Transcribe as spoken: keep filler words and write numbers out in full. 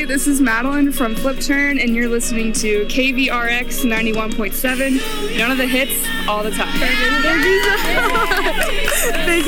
this is Madeline from Flip Turn, and you're listening to K V R X ninety-one point seven. None of the hits, all the time. Thank you so much. Thank you.